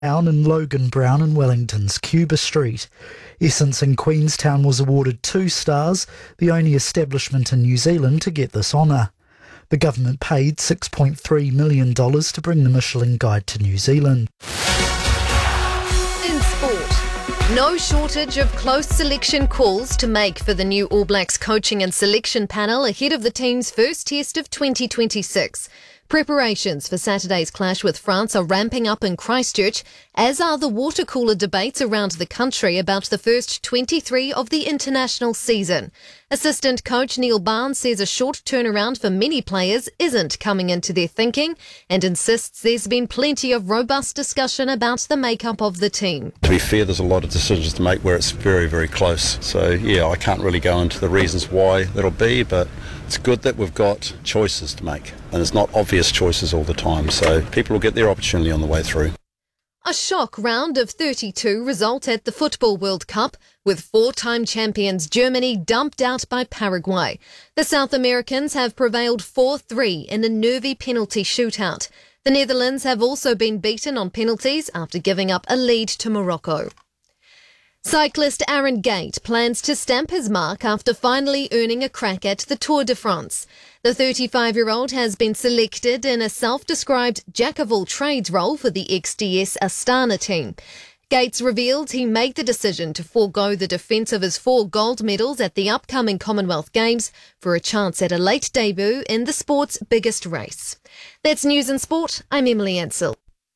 Town and Logan Brown in Wellington's Cuba Street. Essence in Queenstown was awarded 2 stars, the only establishment in New Zealand to get this honour. The government paid $6.3 million to bring the Michelin Guide to New Zealand. In sport, no shortage of close selection calls to make for the new All Blacks coaching and selection panel ahead of the team's first test of 2026. Preparations for Saturday's clash with France are ramping up in Christchurch, as are the water cooler debates around the country about the first 23 of the international season. Assistant coach Neil Barnes says a short turnaround for many players isn't coming into their thinking and insists there's been plenty of robust discussion about the makeup of the team. To be fair, there's a lot of decisions to make where it's very, very close. So, yeah, I can't really go into the reasons why that'll be, but it's good that we've got choices to make, and it's not obvious choices all the time, so people will get their opportunity on the way through. A shock round of 32 result at the Football World Cup, with 4-time champions Germany dumped out by Paraguay. The South Americans have prevailed 4-3 in a nervy penalty shootout. The Netherlands have also been beaten on penalties after giving up a lead to Morocco. Cyclist Aaron Gate plans to stamp his mark after finally earning a crack at the Tour de France. The 35-year-old has been selected in a self-described jack-of-all-trades role for the XDS Astana team. Gates revealed he made the decision to forego the defence of his 4 gold medals at the upcoming Commonwealth Games for a chance at a late debut in the sport's biggest race. That's News and Sport. I'm Emily Ansell.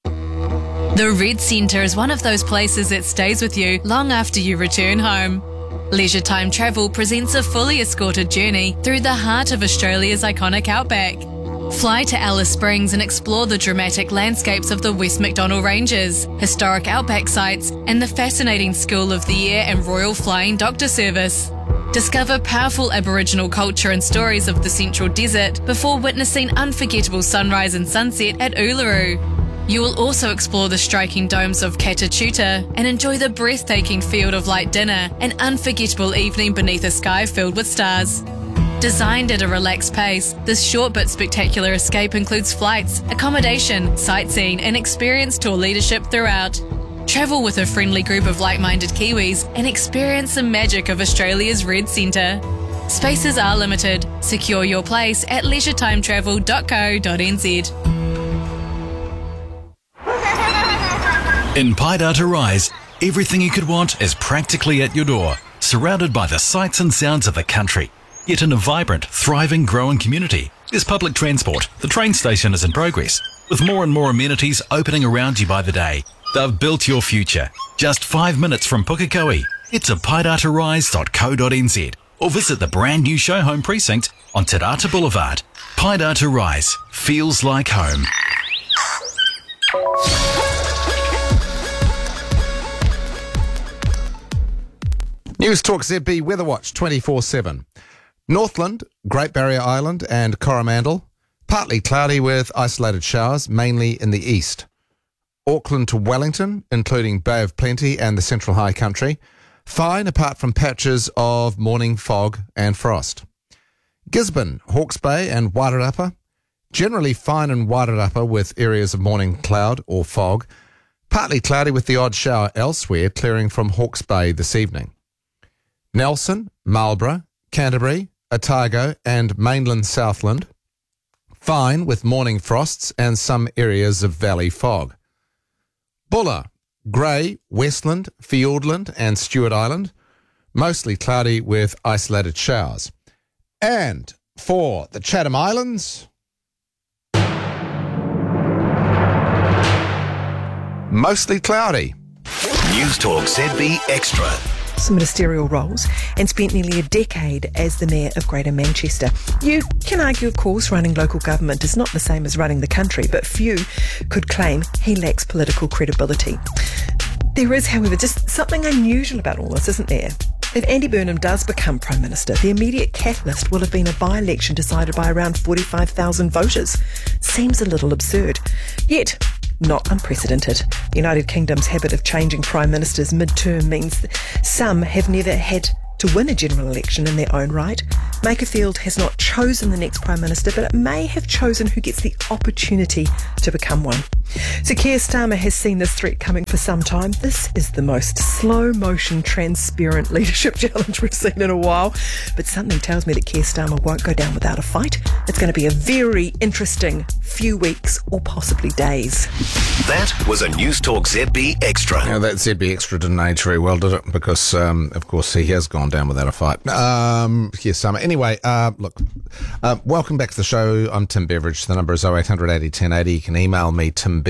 The Red Centre is one of those places that stays with you long after you return home. Leisure Time Travel presents a fully escorted journey through the heart of Australia's iconic outback. Fly to Alice Springs and explore the dramatic landscapes of the West Macdonnell Ranges, historic outback sites, and the fascinating School of the Air and Royal Flying Doctor Service. Discover powerful Aboriginal culture and stories of the Central Desert before witnessing unforgettable sunrise and sunset at Uluru. You will also explore the striking domes of Katachuta and enjoy the breathtaking Field of Light dinner, an unforgettable evening beneath a sky filled with stars. Designed at a relaxed pace, this short but spectacular escape includes flights, accommodation, sightseeing and experienced tour leadership throughout. Travel with a friendly group of like-minded Kiwis and experience the magic of Australia's Red Centre. Spaces are limited. Secure your place at leisuretimetravel.co.nz. In Paidata Rise, everything you could want is practically at your door, surrounded by the sights and sounds of the country. Yet in a vibrant, thriving, growing community, there's public transport. The train station is in progress, with more and more amenities opening around you by the day. They've built your future. Just 5 minutes from Pukekohe. Head to paidatarise.co.nz or visit the brand new show home precinct on Te Rata Boulevard. Paidata Rise feels like home. News Talk ZB Weather Watch 24/7. Northland, Great Barrier Island and Coromandel, partly cloudy with isolated showers, mainly in the east. Auckland to Wellington, including Bay of Plenty and the Central High Country, fine apart from patches of morning fog and frost. Gisborne, Hawke's Bay and Wairarapa, generally fine in Wairarapa with areas of morning cloud or fog, partly cloudy with the odd shower elsewhere, clearing from Hawke's Bay this evening. Nelson, Marlborough, Canterbury, Otago and mainland Southland, fine with morning frosts and some areas of valley fog. Bulla, Grey, Westland, Fiordland and Stewart Island, mostly cloudy with isolated showers. And for the Chatham Islands, mostly cloudy. News Talk ZB Extra. Some ministerial roles and spent nearly a decade as the Mayor of Greater Manchester. You can argue, of course, running local government is not the same as running the country, but few could claim he lacks political credibility. There is, however, just something unusual about all this, isn't there? If Andy Burnham does become Prime Minister, the immediate catalyst will have been a by-election decided by around 45,000 voters. Seems a little absurd. Yet, not unprecedented. The United Kingdom's habit of changing Prime Ministers mid-term means that some have never had to win a general election in their own right. Makerfield has not chosen the next Prime Minister, but it may have chosen who gets the opportunity to become one. So Keir Starmer has seen this threat coming for some time. This is the most slow-motion, transparent leadership challenge we've seen in a while. But something tells me that Keir Starmer won't go down without a fight. It's going to be a very interesting few weeks or possibly days. That was a News Talk ZB Extra. Now, that ZB Extra didn't age very well, did it? Because, of course, he has gone down without a fight. Yes, Summer. Anyway, look, welcome back to the show. I'm Tim Beveridge. The number is 0800 80 1080. You can email me,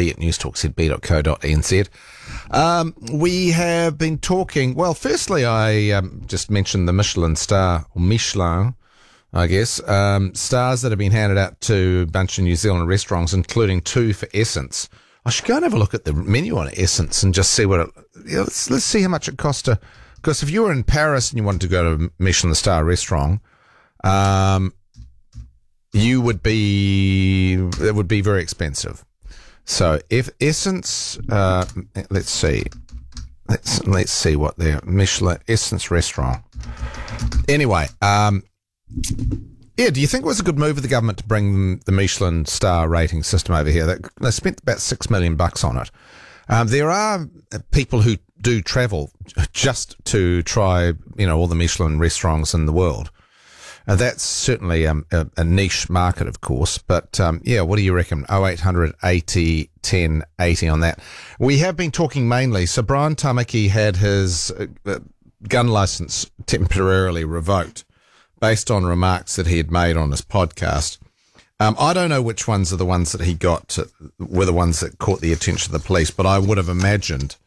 timb@newstalkzb.co.nz. We have been talking, well, firstly, I just mentioned the Michelin star, or Michelin, I guess, stars that have been handed out to a bunch of New Zealand restaurants, including 2 for Essence. I should go and have a look at the menu on Essence and just see what it, let's see how much it costs to, because if you were in Paris and you wanted to go to a Michelin star restaurant, it would be very expensive. So if Essence, let's see what their Michelin Essence restaurant. Anyway, yeah, do you think it was a good move of the government to bring the Michelin star rating system over here? They spent about $6 million on it. There are people who do travel just to try, all the Michelin restaurants in the world. That's certainly a niche market, of course. But, yeah, what do you reckon? 0800 80 10 80 on that. We have been talking mainly. So Brian Tamaki had his gun license temporarily revoked based on remarks that he had made on his podcast. I don't know which ones are the ones that he got were the ones that caught the attention of the police, but I would have imagined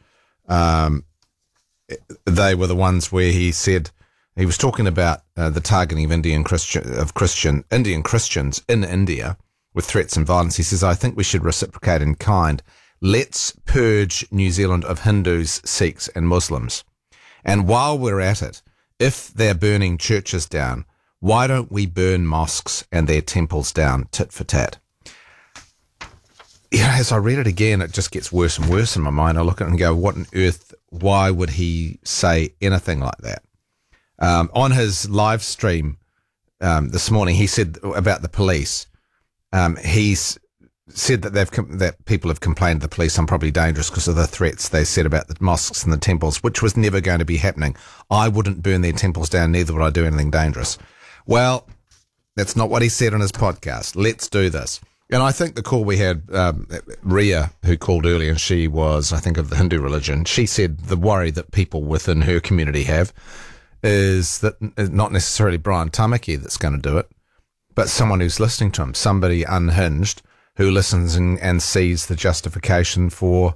they were the ones where he said he was talking about the targeting of Indian Christians in India with threats and violence. He says, I think we should reciprocate in kind. Let's purge New Zealand of Hindus, Sikhs and Muslims. And while we're at it, if they're burning churches down, why don't we burn mosques and their temples down tit for tat? As I read it again, it just gets worse and worse in my mind. I look at it and go, what on earth, why would he say anything like that? On his live stream this morning, he said about the police, he's said that that people have complained to the police, I'm probably dangerous because of the threats they said about the mosques and the temples, which was never going to be happening. I wouldn't burn their temples down, neither would I do anything dangerous. Well, that's not what he said on his podcast. Let's do this. And I think the call we had, Ria, who called earlier, and she was, I think, of the Hindu religion, she said the worry that people within her community have is that not necessarily Brian Tamaki that's going to do it, but someone who's listening to him, somebody unhinged who listens and sees the justification for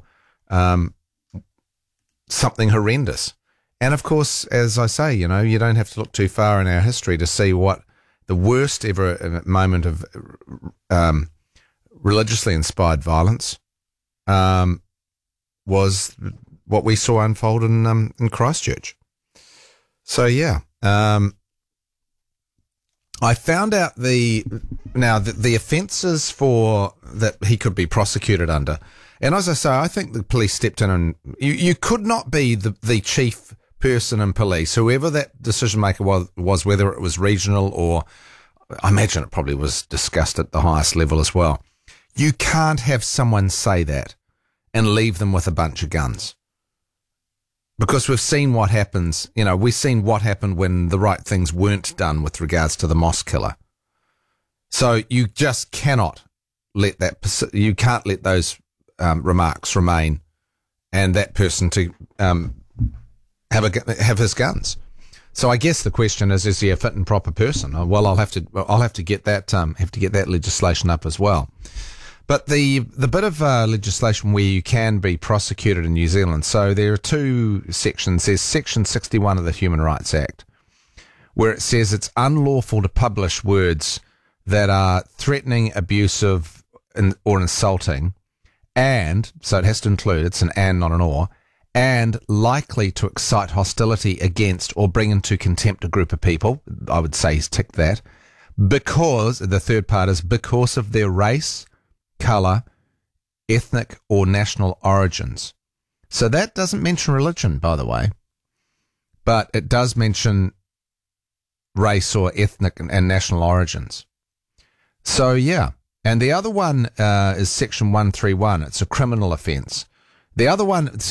something horrendous. And of course, as I say, you don't have to look too far in our history to see what the worst ever moment of religiously inspired violence was what we saw unfold in Christchurch. So yeah, I found out the offences for that he could be prosecuted under, and as I say, I think the police stepped in, and you could not be the chief person in police, whoever that decision maker was, whether it was regional or I imagine it probably was discussed at the highest level as well. You can't have someone say that and leave them with a bunch of guns. Because we've seen what happens, we've seen what happened when the right things weren't done with regards to the mosque killer. So you just cannot let you can't let those remarks remain and that person to have his guns. So I guess the question is he a fit and proper person? Well, I'll have to get that legislation up as well. But the bit of legislation where you can be prosecuted in New Zealand, so there are 2 sections. There's Section 61 of the Human Rights Act, where it says it's unlawful to publish words that are threatening, abusive, or insulting, and, so it has to include, it's an and, not an or, and likely to excite hostility against or bring into contempt a group of people. I would say he's ticked that. Because, the third part is because of their race, colour, ethnic or national origins. So that doesn't mention religion, by the way, but it does mention race or ethnic and national origins. So, yeah. And the other one is Section 131. It's a criminal offence. The other one,